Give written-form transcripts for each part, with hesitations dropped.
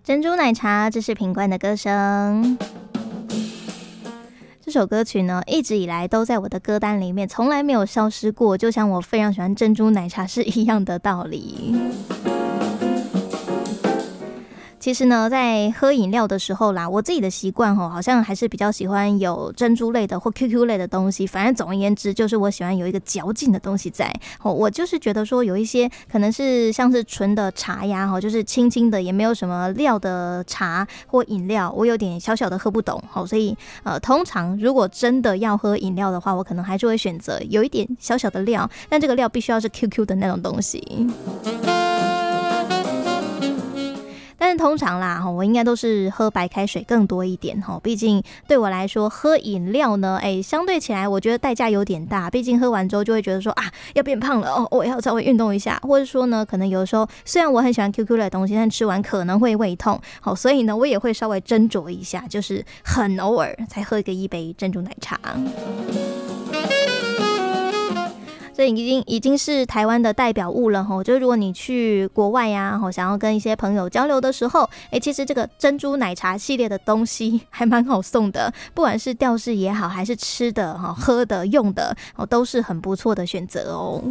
珍珠奶茶，这是品冠的歌声。这首歌曲呢，一直以来都在我的歌单里面，从来没有消失过，就像我非常喜欢珍珠奶茶是一样的道理。其实呢，在喝饮料的时候啦，我自己的习惯好像还是比较喜欢有珍珠类的或 QQ 类的东西。反正总而言之，就是我喜欢有一个嚼劲的东西在。我就是觉得说，有一些可能是像是纯的茶呀，就是轻轻的，也没有什么料的茶或饮料，我有点小小的喝不懂。所以通常如果真的要喝饮料的话，我可能还是会选择有一点小小的料，但这个料必须要是 QQ 的那种东西。但是通常啦，我应该都是喝白开水更多一点，毕竟对我来说喝饮料呢，相对起来我觉得代价有点大，毕竟喝完之后就会觉得说要变胖了我要稍微运动一下，或者说呢，可能有的时候虽然我很喜欢 QQ 的东西，但吃完可能会胃痛，所以呢我也会稍微斟酌一下，就是很偶尔才喝一杯珍珠奶茶。这已经是台湾的代表物了就是如果你去国外呀，想要跟一些朋友交流的时候，其实这个珍珠奶茶系列的东西还蛮好送的，不管是吊饰也好，还是吃的喝的用的都是很不错的选择哦。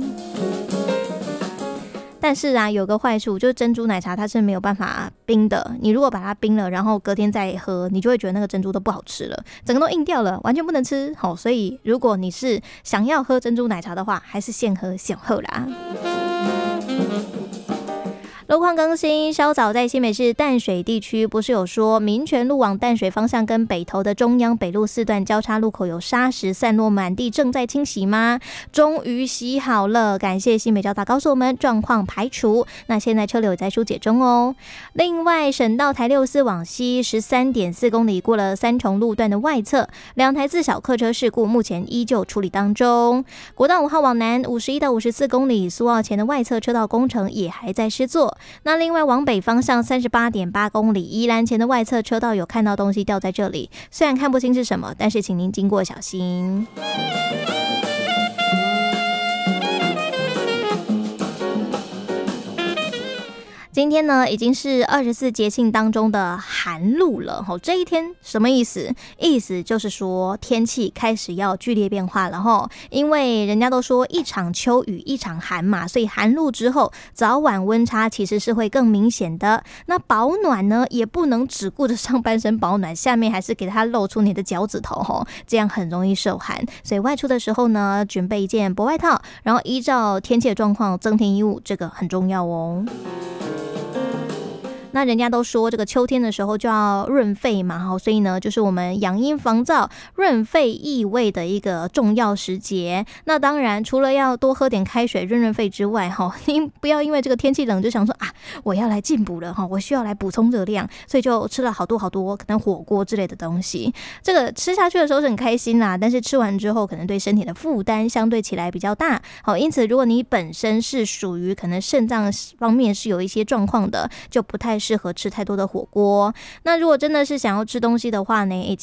但是有个坏处，就是珍珠奶茶它是没有办法冰的，你如果把它冰了，然后隔天再喝，你就会觉得那个珍珠都不好吃了，整个都硬掉了，完全不能吃。所以如果你是想要喝珍珠奶茶的话，还是现喝现喝啦。路况更新，稍早在新北市淡水地区，不是有说民权路往淡水方向跟北投的中央北路4段交叉路口有砂石散落满地，正在清洗吗？终于洗好了，感谢新北交大告诉我们状况排除，那现在车流也在疏解中哦。另外，省道台64往西 13.4 公里过了三重路段的外侧，2台自小客车事故目前依旧处理当中。国道5号往南51到54公里苏澳前的外侧车道工程也还在施作。那另外往北方向 38.8 公里宜兰前的外侧车道有看到东西掉在这里，虽然看不清是什么，但是请您经过小心。今天呢，已经是24节气当中的寒露了。这一天什么意思？意思就是说天气开始要剧烈变化了。因为人家都说一场秋雨一场寒嘛，所以寒露之后早晚温差其实是会更明显的。那保暖呢，也不能只顾着上半身保暖，下面还是给它露出你的脚趾头，这样很容易受寒。所以外出的时候呢，准备一件薄外套，然后依照天气的状况增添衣物，这个很重要哦。那人家都说这个秋天的时候就要润肺嘛，所以呢就是我们养阴防燥润肺益胃的一个重要时节。那当然除了要多喝点开水润润肺之外，你不要因为这个天气冷就想说我要来进补了，我需要来补充热量，所以就吃了好多可能火锅之类的东西。这个吃下去的时候是很开心啦，但是吃完之后可能对身体的负担相对起来比较大。因此如果你本身是属于可能肾脏方面是有一些状况的，就不太适合吃太多的火锅。那如果真的是想要吃东西的话呢，